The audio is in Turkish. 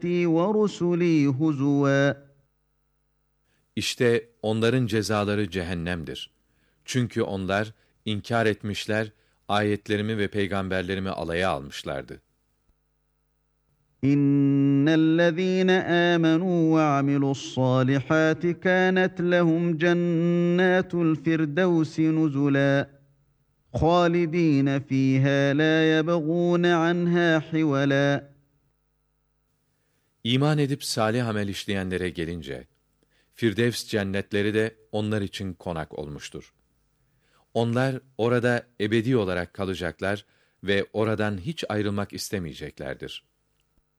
وَرُسُلِي هُزُوًا. İşte onların cezaları cehennemdir. Çünkü onlar inkar etmişler, ayetlerimi ve peygamberlerimi alaya almışlardı. İnnellezîne âmenû ve amilussâlihâti kânet lehum cennâtul firdevsi nuzulâ. خَالِد۪ينَ ف۪يهَا لَا يَبَغُونَ عَنْهَا حِوَلًا. İman edip salih amel işleyenlere gelince, Firdevs cennetleri de onlar için konak olmuştur. Onlar orada ebedi olarak kalacaklar ve oradan hiç ayrılmak istemeyeceklerdir.